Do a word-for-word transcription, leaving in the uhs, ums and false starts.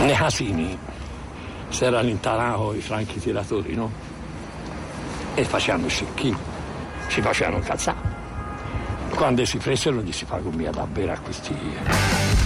nei casini si erano intanati i franchi tiratori, no? E facevano scicchi, si facevano cazzare. Quando si presero gli si fa com'è da bere a questi